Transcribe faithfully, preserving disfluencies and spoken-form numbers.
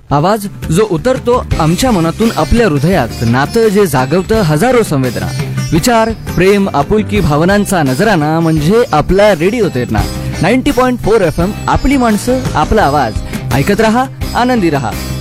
आवाज जो उतरतो आमच्या मनातून आपल्या हृदयात, नातं जे जागवतं हजारो संवेदना, विचार, प्रेम, आपुलकी, भावनांचा नजराना म्हणजे आपला radio Terna. Ninety point four F M, आपली माणसं, आपला आवाज. ऐकत रहा, आनंदी रहा.